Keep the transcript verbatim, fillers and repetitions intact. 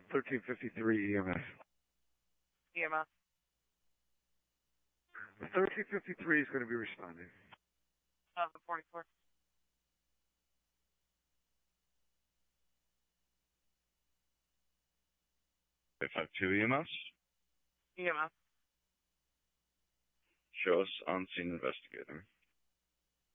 thirteen fifty-three E M S. E M S. thirteen fifty-three is going to be responding. Uh, forty-four. five five two E M S. E M S. Show us on scene investigator.